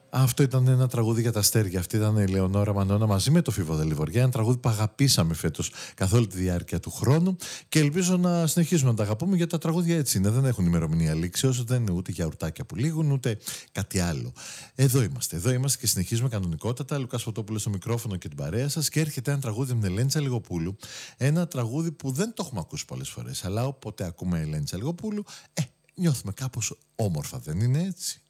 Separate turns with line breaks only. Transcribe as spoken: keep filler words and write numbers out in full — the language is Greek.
Αυτό ήταν ένα τραγούδι για τα αστέρια. Αυτή ήταν η Λεωνόρα Μανώνα μαζί με το Φίβο Δελιβοριά. Ένα τραγούδι που αγαπήσαμε φέτος καθ' όλη τη διάρκεια του χρόνου και ελπίζω να συνεχίσουμε να τα αγαπούμε, γιατί τα τραγούδια έτσι είναι. Δεν έχουν ημερομηνία λήξεως, δεν είναι ούτε γιαουρτάκια που λήγουν, ούτε κάτι άλλο. Εδώ είμαστε, εδώ είμαστε και συνεχίζουμε κανονικότατα. Λουκάς Φωτόπουλος στο μικρόφωνο και την παρέα σας. Και έρχεται ένα τραγούδι με την Ελένη Τσαλιγοπούλου. Ένα τραγούδι που δεν το έχουμε ακούσει πολλές φορές, αλλά όποτε ακούμε Ελένη Τσαλιγοπούλου, ε, νιώθουμε κάπως όμορφα, δεν είναι έτσι?